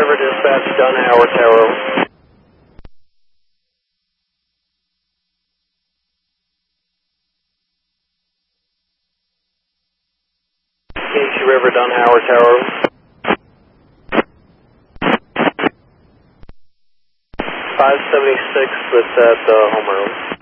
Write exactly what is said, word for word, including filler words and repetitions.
River Dispatch, Dunn Howard Tower. Casey River, Dunn Howard Tower. five seventy-six with that uh, home road.